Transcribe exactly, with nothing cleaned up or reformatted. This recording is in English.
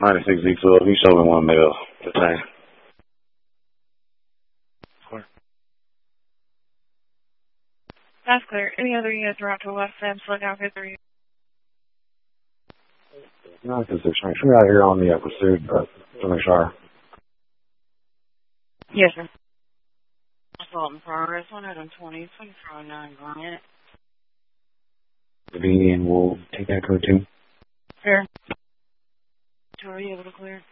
ninety-six Z twelve. You showed me one male. The same. Clear. That's clear. Any other units are out to the left side, select out fifth three. No, because they're trying to out here on the uh, pursuit, but to make sure. Yes, sir. Assault in progress, one twenty, twenty-four oh nine, Grant. The B, and we'll take that code too. Sure. Are you able to clear?